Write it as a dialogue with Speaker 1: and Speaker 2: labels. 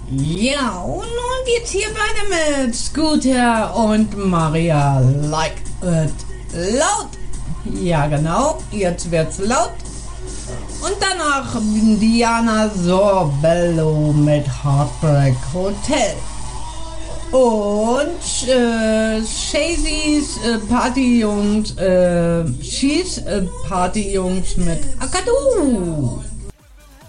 Speaker 1: Ja, und nun geht's hier weiter mit Scooter und Maria Like It Laut. Ja, genau, jetzt wird's laut. Und danach Diana Sorbello mit Heartbreak Hotel. Und Shazys Partyjungs, She's Partyjungs mit Akadu.